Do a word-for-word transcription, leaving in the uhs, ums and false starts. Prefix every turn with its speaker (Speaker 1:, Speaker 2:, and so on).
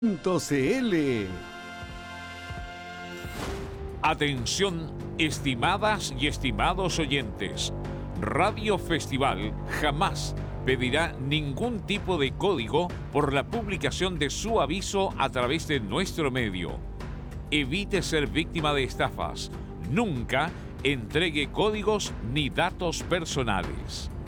Speaker 1: .cl.
Speaker 2: Atención, estimadas y estimados oyentes. Radio Festival jamás pedirá ningún tipo de código por la publicación de su aviso a través de nuestro medio. Evite ser víctima de estafas. Nunca entregue códigos ni datos personales.